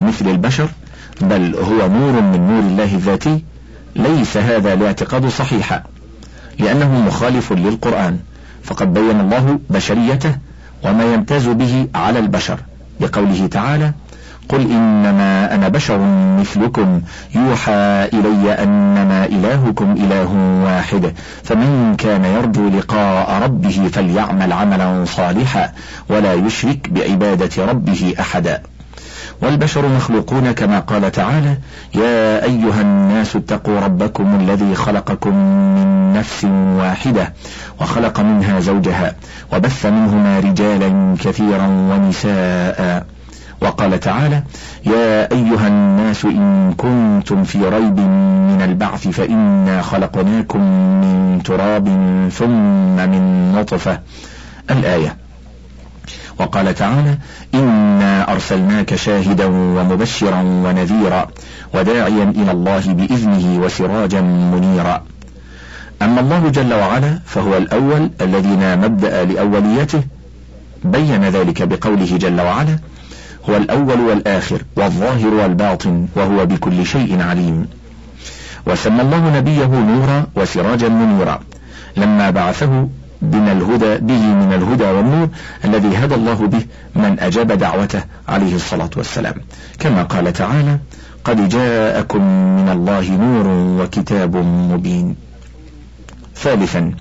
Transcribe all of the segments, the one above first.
كمثل البشر، بل هو نور من نور الله الذاتي، ليس هذا الاعتقاد صحيحا، لأنه مخالف للقرآن، فقد بين الله بشريته وما يمتاز به على البشر بقوله تعالى: قل إنما أنا بشر مثلكم يوحى إلي أنما إلهكم إله واحد فمن كان يرجو لقاء ربه فليعمل عملا صالحا ولا يشرك بعبادة ربه أحدا. والبشر مخلوقون كما قال تعالى: يا أيها الناس اتقوا ربكم الذي خلقكم من نفس واحدة وخلق منها زوجها وبث منهما رجالا كثيرا ونساء. وقال تعالى: يا أيها الناس إن كنتم في ريب من البعث فإنا خلقناكم من تراب ثم من نطفة. الآية. وقال تعالى: إنا أرسلناك شاهدا ومبشرا ونذيرا وداعيا إلى الله بإذنه وسراجا منيرا. أما الله جل وعلا فهو الأول الذي لا مبدأ لأوليته، بين ذلك بقوله جل وعلا: هو الأول والآخر والظاهر والباطن وهو بكل شيء عليم. وسمى الله نبيه نورا وسراجا منيرا لما بعثه من الهدى والنور الذي هدى الله به من أجاب دعوته عليه الصلاة والسلام، كما قال تعالى: قد جاءكم من الله نور وكتاب مبين. ثالثا،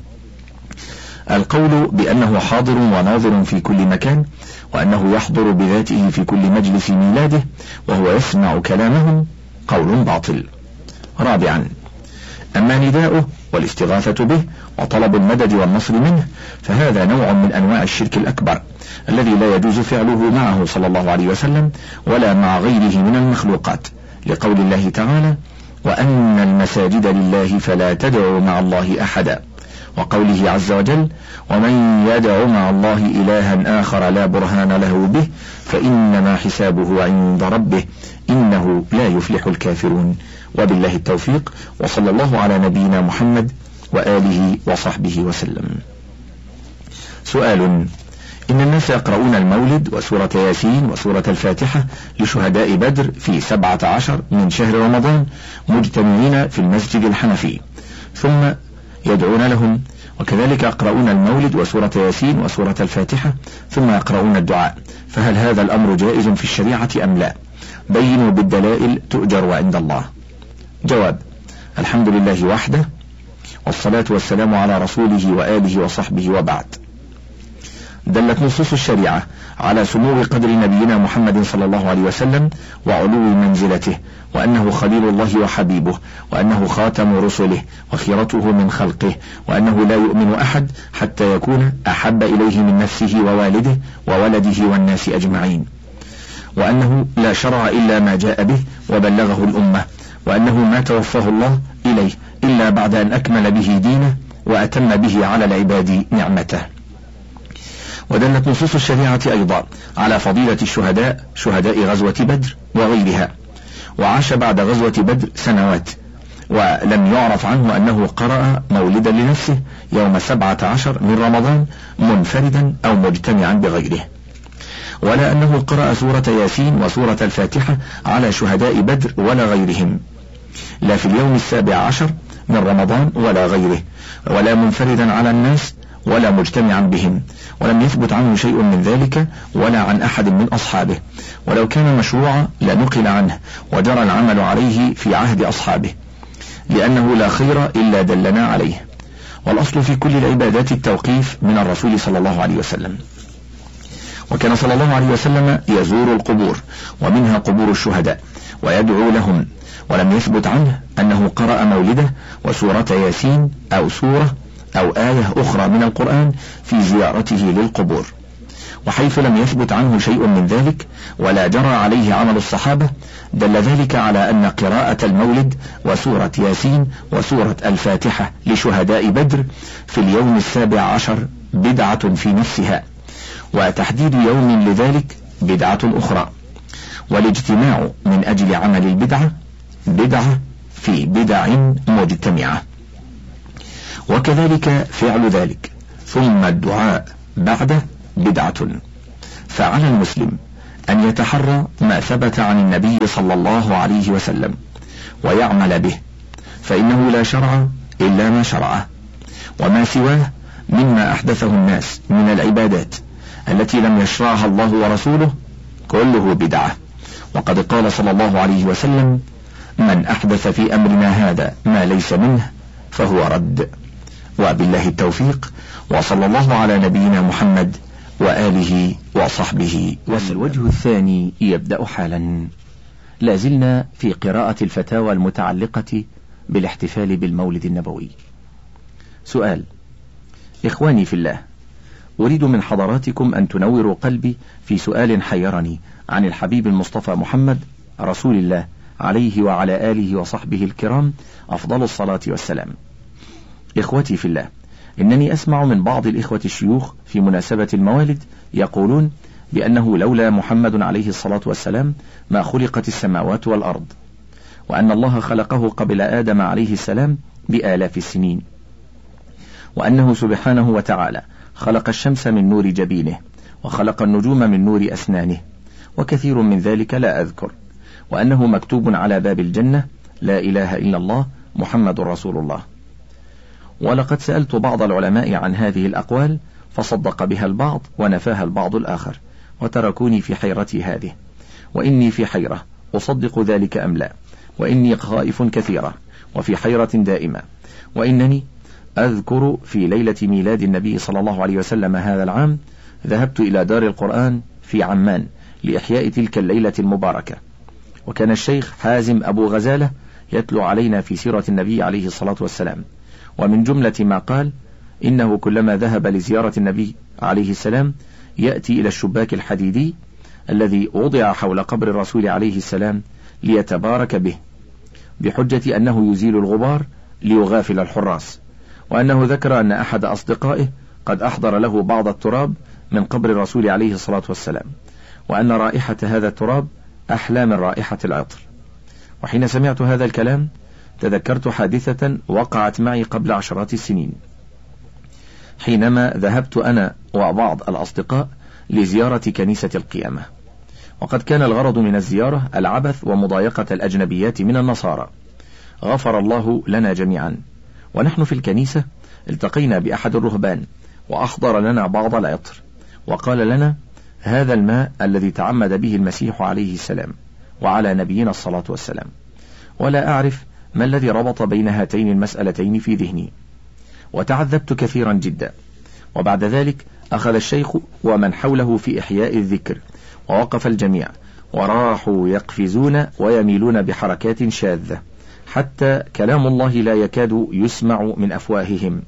القول بأنه حاضر وناظر في كل مكان، وأنه يحضر بذاته في كل مجلس ميلاده وهو يسمع كلامهم، قول باطل. رابعا، أما نداؤه والاستغاثة به وطلب المدد والنصر منه فهذا نوع من أنواع الشرك الأكبر الذي لا يجوز فعله معه صلى الله عليه وسلم ولا مع غيره من المخلوقات، لقول الله تعالى: وأن المساجد لله فلا تدعوا مع الله أحدا، وقوله عز وجل: ومن يدع مع الله إلها آخر لا برهان له به فإنما حسابه عند ربه إنه لا يفلح الكافرون. وبالله التوفيق، وصلى الله على نبينا محمد وآله وصحبه وسلم. سؤال: إن الناس يقرؤون المولد وسورة ياسين وسورة الفاتحة لشهداء بدر في 17 من شهر رمضان مجتمعين في المسجد الحنفي، ثم يدعون لهم، وكذلك يقرؤون المولد وسورة ياسين وسورة الفاتحة ثم يقرؤون الدعاء، فهل هذا الأمر جائز في الشريعة أم لا؟ بينوا بالدلائل تؤجر عند الله. جواب: الحمد لله وحده، والصلاة والسلام على رسوله وآله وصحبه، وبعد. دلت نصوص الشريعة على سمو قدر نبينا محمد صلى الله عليه وسلم وعلو منزلته، وأنه خليل الله وحبيبه، وأنه خاتم رسله وخيرته من خلقه، وأنه لا يؤمن أحد حتى يكون أحب إليه من نفسه ووالده وولده والناس أجمعين، وأنه لا شرع إلا ما جاء به وبلغه الأمة، وأنه ما توفاه الله إليه إلا بعد أن أكمل به دينه وأتم به على العباد نعمته. ودلت نصوص الشريعة أيضا على فضيلة الشهداء، شهداء غزوة بدر وغيرها، وعاش بعد غزوة بدر سنوات، ولم يعرف عنه أنه قرأ مولدا لنفسه يوم 17 من رمضان منفردا أو مجتمعا بغيره، ولا أنه قرأ سورة ياسين وسورة الفاتحة على شهداء بدر ولا غيرهم، لا في اليوم 17 من رمضان ولا غيره، ولا منفردا على الناس ولا مجتمعا بهم، ولم يثبت عنه شيء من ذلك ولا عن أحد من أصحابه، ولو كان مشروعا لنقل عنه وجرى العمل عليه في عهد أصحابه، لأنه لا خير إلا دلنا عليه. والأصل في كل العبادات التوقيف من الرسول صلى الله عليه وسلم، وكان صلى الله عليه وسلم يزور القبور ومنها قبور الشهداء ويدعو لهم، ولم يثبت عنه أنه قرأ مولده وسورة ياسين أو سورة أو آية أخرى من القرآن في زيارته للقبور. وحيث لم يثبت عنه شيء من ذلك ولا جرى عليه عمل الصحابة، دل ذلك على أن قراءة المولد وسورة ياسين وسورة الفاتحة لشهداء بدر في اليوم 17 بدعة في نفسها، وتحديد يوم لذلك بدعة أخرى، والاجتماع من أجل عمل البدعة بدعة في بدع مجتمعة، وكذلك فعل ذلك ثم الدعاء بعده بدعة. فعلى المسلم أن يتحرى ما ثبت عن النبي صلى الله عليه وسلم ويعمل به، فإنه لا شرع إلا ما شرعه، وما سواه مما أحدثه الناس من العبادات التي لم يشرعها الله ورسوله كله بدعة. وقد قال صلى الله عليه وسلم: من أحدث في أمرنا هذا ما ليس منه فهو رد. وبالله التوفيق، وصلى الله على نبينا محمد وآله وصحبه وسلم. والوجه الثاني يبدأ حالا. لازلنا في قراءة الفتاوى المتعلقة بالاحتفال بالمولد النبوي. سؤال: إخواني في الله، أريد من حضراتكم أن تنوروا قلبي في سؤال حيرني عن الحبيب المصطفى محمد رسول الله عليه وعلى آله وصحبه الكرام أفضل الصلاة والسلام. إخوتي في الله، إنني أسمع من بعض الإخوة الشيوخ في مناسبة الموالد يقولون بأنه لولا محمد عليه الصلاة والسلام ما خلقت السماوات والأرض، وأن الله خلقه قبل آدم عليه السلام بآلاف السنين، وأنه سبحانه وتعالى خلق الشمس من نور جبينه، وخلق النجوم من نور أسنانه، وكثير من ذلك لا أذكر، وأنه مكتوب على باب الجنة: لا إله إلا الله محمد رسول الله. ولقد سألت بعض العلماء عن هذه الأقوال فصدق بها البعض ونفاها البعض الآخر، وتركوني في حيرتي هذه، وإني في حيرة أصدق ذلك أم لا، وإني خائف كثيرة وفي حيرة دائمة. وإنني أذكر في ليلة ميلاد النبي صلى الله عليه وسلم هذا العام ذهبت إلى دار القرآن في عمان لإحياء تلك الليلة المباركة، وكان الشيخ حازم أبو غزالة يتلو علينا في سيرة النبي عليه الصلاة والسلام، ومن جملة ما قال: إنه كلما ذهب لزيارة النبي عليه السلام يأتي إلى الشباك الحديدي الذي وضع حول قبر الرسول عليه السلام ليتبارك به، بحجة أنه يزيل الغبار ليغافل الحراس، وأنه ذكر أن أحد أصدقائه قد أحضر له بعض التراب من قبر الرسول عليه الصلاة والسلام، وأن رائحة هذا التراب أحلى من رائحة العطر. وحين سمعت هذا الكلام تذكرت حادثة وقعت معي قبل عشرات السنين، حينما ذهبت أنا وبعض الأصدقاء لزيارة كنيسة القيامة، وقد كان الغرض من الزيارة العبث ومضايقة الأجنبيات من النصارى، غفر الله لنا جميعا. ونحن في الكنيسة التقينا بأحد الرهبان وأحضر لنا بعض العطر، وقال لنا: هذا الماء الذي تعمد به المسيح عليه السلام وعلى نبينا الصلاة والسلام. ولا أعرف ما الذي ربط بين هاتين المسألتين في ذهني، وتعذبت كثيرا جدا. وبعد ذلك أخذ الشيخ ومن حوله في إحياء الذكر، ووقف الجميع وراحوا يقفزون ويميلون بحركات شاذة، حتى كلام الله لا يكاد يسمع من أفواههم.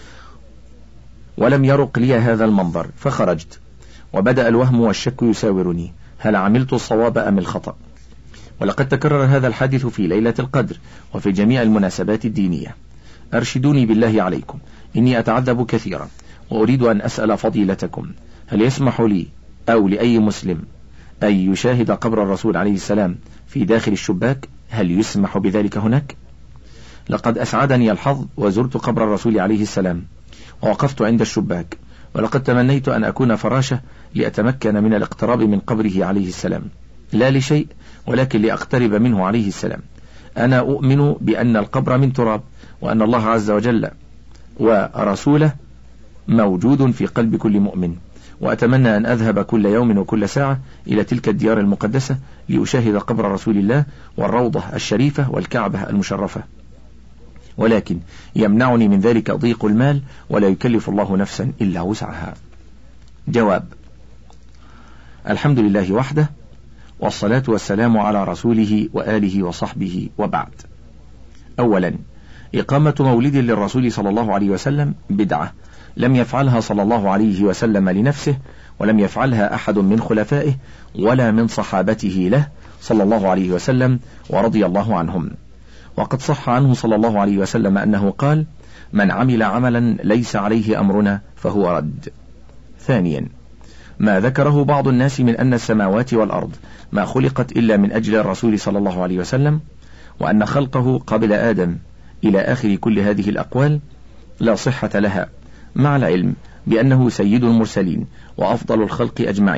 ولم يرق لي هذا المنظر فخرجت، وبدأ الوهم والشك يساورني: هل عملت الصواب أم الخطأ؟ ولقد تكرر هذا الحادث في ليلة القدر وفي جميع المناسبات الدينية. أرشدوني بالله عليكم، إني أتعذب كثيرا، وأريد أن أسأل فضيلتكم: هل يسمح لي أو لأي مسلم أن يشاهد قبر الرسول عليه السلام في داخل الشباك؟ هل يسمح بذلك هناك؟ لقد أسعدني الحظ وزرت قبر الرسول عليه السلام ووقفت عند الشباك، ولقد تمنيت أن أكون فراشة لأتمكن من الاقتراب من قبره عليه السلام، لا لشيء ولكن لأقترب منه عليه السلام. أنا أؤمن بأن القبر من تراب، وأن الله عز وجل ورسوله موجود في قلب كل مؤمن، وأتمنى أن أذهب كل يوم وكل ساعة إلى تلك الديار المقدسة لأشاهد قبر رسول الله والروضة الشريفة والكعبة المشرفة، ولكن يمنعني من ذلك ضيق المال، ولا يكلف الله نفسا إلا وسعها. جواب: الحمد لله وحده، والصلاة والسلام على رسوله وآله وصحبه، وبعد. أولا، إقامة مولد للرسول صلى الله عليه وسلم بدعة لم يفعلها صلى الله عليه وسلم لنفسه، ولم يفعلها أحد من خلفائه ولا من صحابته له صلى الله عليه وسلم ورضي الله عنهم. وقد صح عنه صلى الله عليه وسلم أنه قال: من عمل عملا ليس عليه أمرنا فهو رد. ثانيا، ما ذكره بعض الناس من أن السماوات والأرض ما خلقت إلا من أجل الرسول صلى الله عليه وسلم، وأن خلقه قبل آدم إلى آخر كل هذه الأقوال لا صحة لها، مع العلم بأنه سيد المرسلين وأفضل الخلق أجمعين،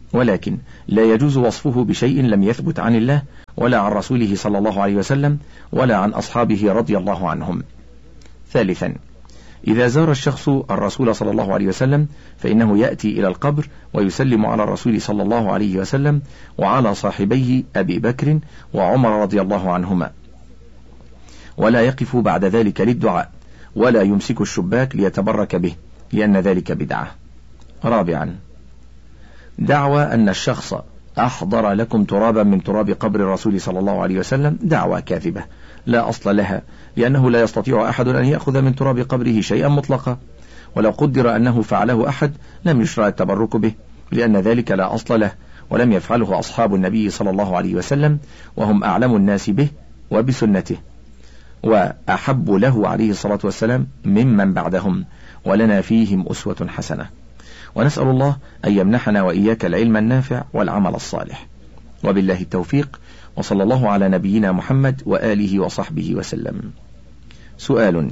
ولكن لا يجوز وصفه بشيء لم يثبت عن الله ولا عن رسوله صلى الله عليه وسلم ولا عن أصحابه رضي الله عنهم. ثالثا، إذا زار الشخص الرسول صلى الله عليه وسلم فإنه يأتي إلى القبر ويسلم على الرسول صلى الله عليه وسلم وعلى صاحبيه أبي بكر وعمر رضي الله عنهما، ولا يقف بعد ذلك للدعاء ولا يمسك الشباك ليتبرك به، لأن ذلك بدعة. رابعا، دعوى أن الشخص أحضر لكم ترابا من تراب قبر الرسول صلى الله عليه وسلم دعوى كاذبة لا أصل لها، لأنه لا يستطيع أحد أن يأخذ من تراب قبره شيئا مطلقا، ولو قدر أنه فعله أحد لم يشرع التبرك به، لأن ذلك لا أصل له، ولم يفعله أصحاب النبي صلى الله عليه وسلم، وهم أعلم الناس به وبسنته وأحب له عليه الصلاة والسلام ممن بعدهم، ولنا فيهم أسوة حسنة. ونسأل الله أن يمنحنا وإياك العلم النافع والعمل الصالح، وبالله التوفيق، وصلى الله على نبينا محمد وآله وصحبه وسلم. سؤال: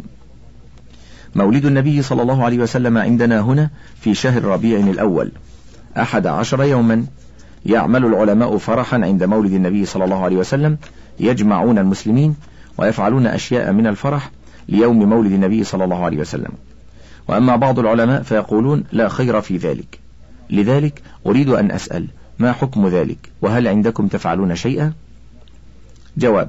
مولد النبي صلى الله عليه وسلم عندنا هنا في شهر ربيع الأول 11 يوما، يعمل العلماء فرحا عند مولد النبي صلى الله عليه وسلم، يجمعون المسلمين ويفعلون أشياء من الفرح ليوم مولد النبي صلى الله عليه وسلم. وأما بعض العلماء فيقولون لا خير في ذلك، لذلك أريد أن أسأل ما حكم ذلك، وهل عندكم تفعلون شيئا؟ جواب: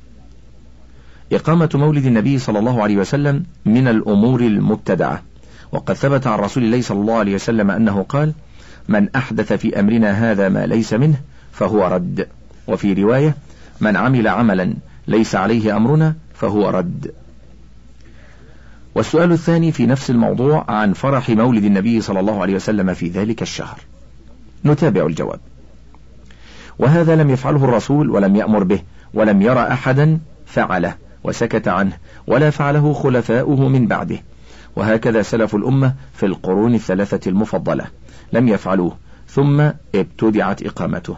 إقامة مولد النبي صلى الله عليه وسلم من الأمور المبتدعة، وقد ثبت عن رسول الله صلى الله عليه وسلم أنه قال: من أحدث في أمرنا هذا ما ليس منه فهو رد، وفي رواية: من عمل عملا ليس عليه أمرنا فهو رد. والسؤال الثاني في نفس الموضوع عن فرح مولد النبي صلى الله عليه وسلم في ذلك الشهر. نتابع الجواب: وهذا لم يفعله الرسول ولم يأمر به، ولم يرى أحدا فعله وسكت عنه، ولا فعله خلفاؤه من بعده، وهكذا سلف الأمة في القرون الثلاثة المفضلة لم يفعلوه، ثم ابتدعت إقامته.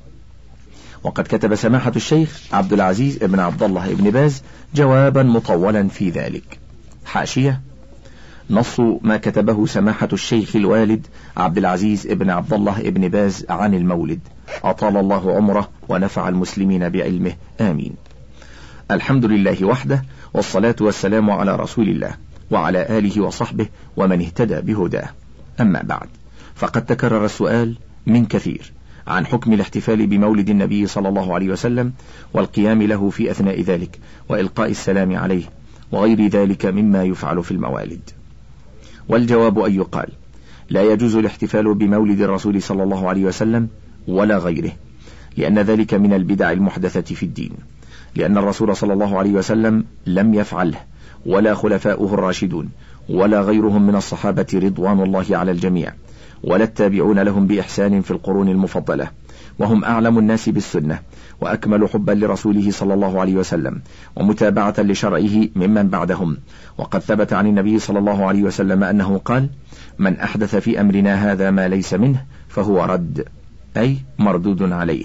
وقد كتب سماحة الشيخ عبد العزيز بن عبد الله بن باز جوابا مطولا في ذلك. حاشية: نص ما كتبه سماحة الشيخ الوالد عبد العزيز بن عبد الله بن باز عن المولد، أطال الله عمره ونفع المسلمين بعلمه، آمين. الحمد لله وحده، والصلاة والسلام على رسول الله وعلى آله وصحبه ومن اهتدى بهداه. أما بعد، فقد تكرر السؤال من كثير عن حكم الاحتفال بمولد النبي صلى الله عليه وسلم والقيام له في أثناء ذلك وإلقاء السلام عليه وغير ذلك مما يفعل في الموالد. والجواب أن يقال: لا يجوز الاحتفال بمولد الرسول صلى الله عليه وسلم ولا غيره، لأن ذلك من البدع المحدثة في الدين، لأن الرسول صلى الله عليه وسلم لم يفعله، ولا خلفاؤه الراشدون، ولا غيرهم من الصحابة رضوان الله على الجميع، ولا التابعون لهم بإحسان في القرون المفضلة، وهم أعلم الناس بالسنة وأكمل حبا لرسوله صلى الله عليه وسلم ومتابعة لشرعه ممن بعدهم. وقد ثبت عن النبي صلى الله عليه وسلم أنه قال: من أحدث في أمرنا هذا ما ليس منه فهو رد، أي مردود عليه.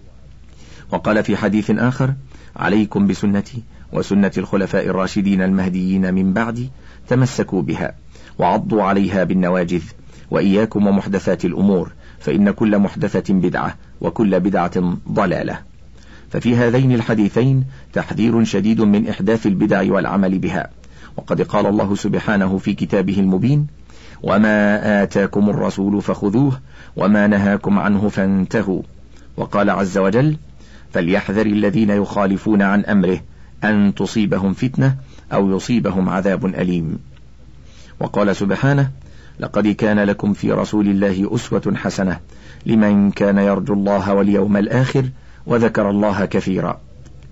وقال في حديث آخر: عليكم بسنتي وسنة الخلفاء الراشدين المهديين من بعدي، تمسكوا بها وعضوا عليها بالنواجذ، وإياكم ومحدثات الأمور، فإن كل محدثة بدعة وكل بدعة ضلالة. ففي هذين الحديثين تحذير شديد من إحداث البدع والعمل بها. وقد قال الله سبحانه في كتابه المبين: وما آتاكم الرسول فخذوه وما نهاكم عنه فانتهوا. وقال عز وجل: فليحذر الذين يخالفون عن أمره أن تصيبهم فتنة أو يصيبهم عذاب أليم. وقال سبحانه: لقد كان لكم في رسول الله أسوة حسنة لمن كان يرجو الله واليوم الآخر وذكر الله كثيرا.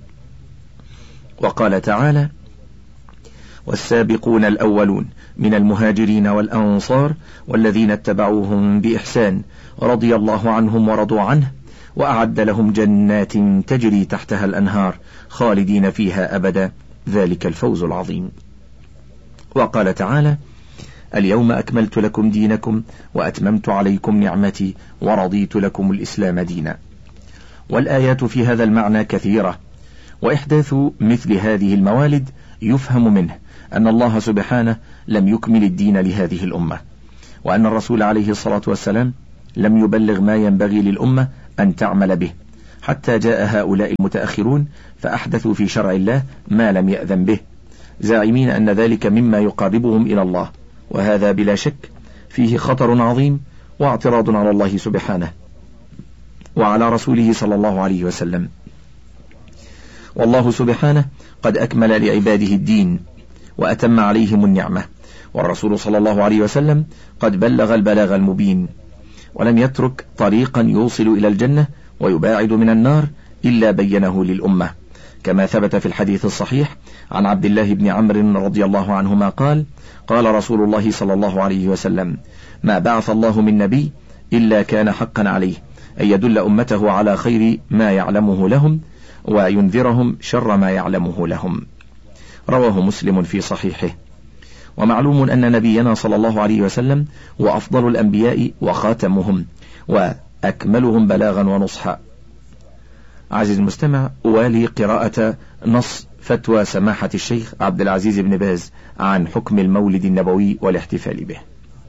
وقال تعالى: والسابقون الأولون من المهاجرين والأنصار والذين اتبعوهم بإحسان رضي الله عنهم ورضوا عنه وأعد لهم جنات تجري تحتها الأنهار خالدين فيها أبدا، ذلك الفوز العظيم. وقال تعالى: اليوم أكملت لكم دينكم وأتممت عليكم نعمتي ورضيت لكم الإسلام دينا. والآيات في هذا المعنى كثيرة، وإحداث مثل هذه الموالد يفهم منه أن الله سبحانه لم يكمل الدين لهذه الأمة، وأن الرسول عليه الصلاة والسلام لم يبلغ ما ينبغي للأمة أن تعمل به، حتى جاء هؤلاء المتأخرون فأحدثوا في شرع الله ما لم يأذن به، زاعمين أن ذلك مما يقربهم إلى الله، وهذا بلا شك فيه خطر عظيم واعتراض على الله سبحانه وعلى رسوله صلى الله عليه وسلم. والله سبحانه قد أكمل لعباده الدين وأتم عليهم النعمة، والرسول صلى الله عليه وسلم قد بلغ البلاغ المبين، ولم يترك طريقا يوصل إلى الجنة ويباعد من النار إلا بينه للأمة، كما ثبت في الحديث الصحيح عن عبد الله بن عمرو رضي الله عنهما قال: قال رسول الله صلى الله عليه وسلم: ما بعث الله من نبي إلا كان حقا عليه أن يدل أمته على خير ما يعلمه لهم وينذرهم شر ما يعلمه لهم. رواه مسلم في صحيحه. ومعلوم أن نبينا صلى الله عليه وسلم هو أفضل الأنبياء وخاتمهم وأكملهم بلاغا ونصحا. عزيز المستمع، أوالي قراءة نص فتوى سماحة الشيخ عبد العزيز بن باز عن حكم المولد النبوي والاحتفال به.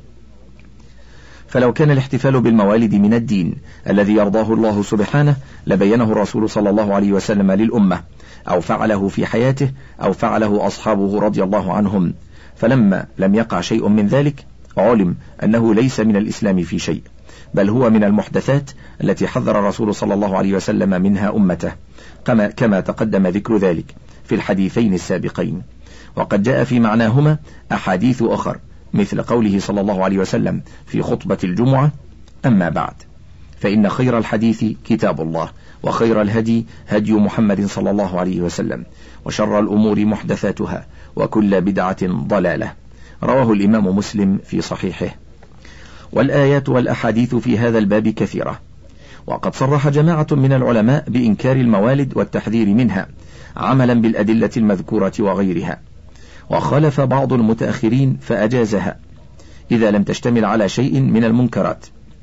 فلو كان الاحتفال بالموالد من الدين الذي يرضاه الله سبحانه لبينه الرسول صلى الله عليه وسلم للأمة، أو فعله في حياته أو فعله أصحابه رضي الله عنهم، فلما لم يقع شيء من ذلك علم أنه ليس من الإسلام في شيء، بل هو من المحدثات التي حذر الرسول صلى الله عليه وسلم منها أمته، كما تقدم ذكر ذلك في الحديثين السابقين. وقد جاء في معناهما أحاديث أخر، مثل قوله صلى الله عليه وسلم في خطبة الجمعة: أما بعد، فإن خير الحديث كتاب الله، وخير الهدي هدي محمد صلى الله عليه وسلم، وشر الأمور محدثاتها، وكل بدعة ضلالة. رواه الإمام مسلم في صحيحه. والآيات والأحاديث في هذا الباب كثيرة، وقد صرح جماعة من العلماء بإنكار الموالد والتحذير منها عملا بالأدلة المذكورة وغيرها، وخالف بعض المتأخرين فأجازها إذا لم تشتمل على شيء من المنكرات،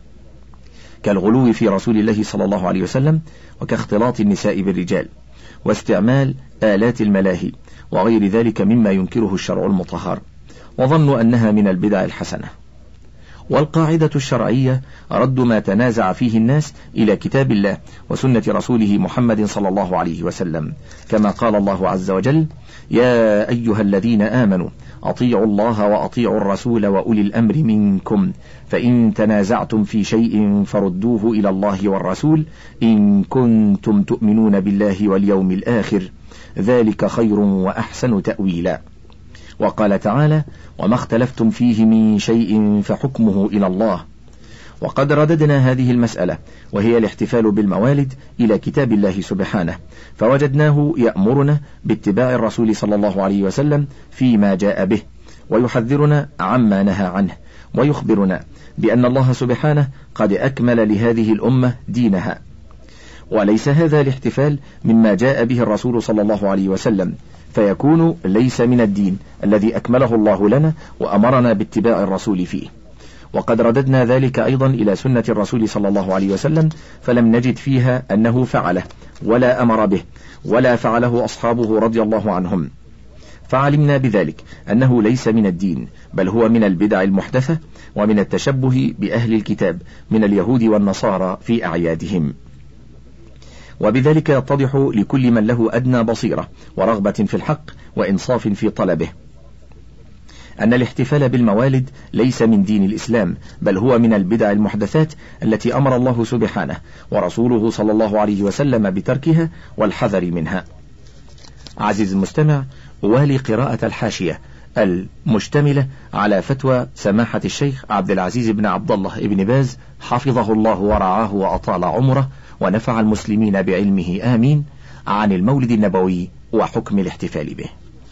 كالغلو في رسول الله صلى الله عليه وسلم، وكاختلاط النساء بالرجال، واستعمال آلات الملاهي، وغير ذلك مما ينكره الشرع المطهر، وظنوا أنها من البدع الحسنة. والقاعدة الشرعية رد ما تنازع فيه الناس إلى كتاب الله وسنة رسوله محمد صلى الله عليه وسلم، كما قال الله عز وجل: يا أيها الذين آمنوا أطيعوا الله وأطيعوا الرسول وأولي الأمر منكم، فإن تنازعتم في شيء فردوه إلى الله والرسول إن كنتم تؤمنون بالله واليوم الآخر، ذلك خير وأحسن تأويلا. وقال تعالى: وما اختلفتم فيه من شيء فحكمه إلى الله. وقد رددنا هذه المسألة وهي الاحتفال بالموالد إلى كتاب الله سبحانه، فوجدناه يأمرنا باتباع الرسول صلى الله عليه وسلم فيما جاء به، ويحذرنا عما نهى عنه، ويخبرنا بأن الله سبحانه قد أكمل لهذه الأمة دينها، وليس هذا الاحتفال مما جاء به الرسول صلى الله عليه وسلم، فيكون ليس من الدين الذي أكمله الله لنا وأمرنا باتباع الرسول فيه. وقد رددنا ذلك أيضا إلى سنة الرسول صلى الله عليه وسلم، فلم نجد فيها أنه فعله ولا أمر به ولا فعله أصحابه رضي الله عنهم، فعلمنا بذلك أنه ليس من الدين، بل هو من البدع المحدثة ومن التشبه بأهل الكتاب من اليهود والنصارى في أعيادهم. وبذلك يتضح لكل من له أدنى بصيرة ورغبة في الحق وإنصاف في طلبه أن الاحتفال بالموالد ليس من دين الإسلام، بل هو من البدع المحدثات التي أمر الله سبحانه ورسوله صلى الله عليه وسلم بتركها والحذر منها. عزيز المستمع، أوالي قراءة الحاشية المشتملة على فتوى سماحة الشيخ عبد العزيز بن عبد الله بن باز حفظه الله ورعاه وأطال عمره ونفع المسلمين بعلمه آمين، عن المولد النبوي وحكم الاحتفال به.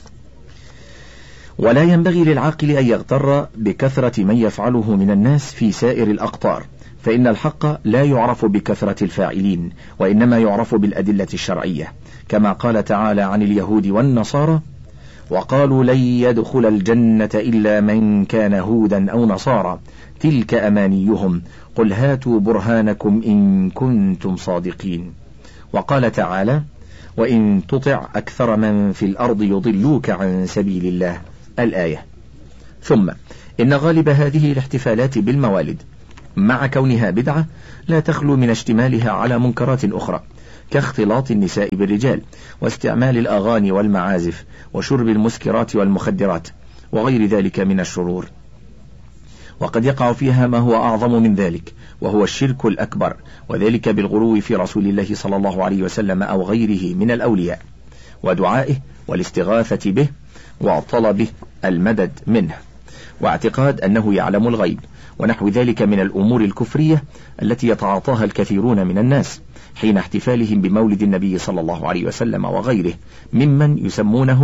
ولا ينبغي للعاقل أن يغتر بكثرة من يفعله من الناس في سائر الأقطار، فإن الحق لا يعرف بكثرة الفاعلين، وإنما يعرف بالأدلة الشرعية، كما قال تعالى عن اليهود والنصارى: وقالوا لن يدخل الجنة إلا من كان هودا أو نصارى تلك أمانيهم قل هاتوا برهانكم إن كنتم صادقين. وقال تعالى: وإن تطع أكثر من في الأرض يضلوك عن سبيل الله، الآية. ثم إن غالب هذه الاحتفالات بالموالد مع كونها بدعة لا تخلو من اشتمالها على منكرات أخرى كاختلاط النساء بالرجال واستعمال الأغاني والمعازف وشرب المسكرات والمخدرات وغير ذلك من الشرور. وقد يقع فيها ما هو أعظم من ذلك وهو الشرك الأكبر، وذلك بالغلو في رسول الله صلى الله عليه وسلم أو غيره من الأولياء ودعائه والاستغاثة به وطلبه المدد منه، واعتقاد أنه يعلم الغيب ونحو ذلك من الأمور الكفرية التي يتعاطاها الكثيرون من الناس حين احتفالهم بمولد النبي صلى الله عليه وسلم وغيره ممن يسمونهم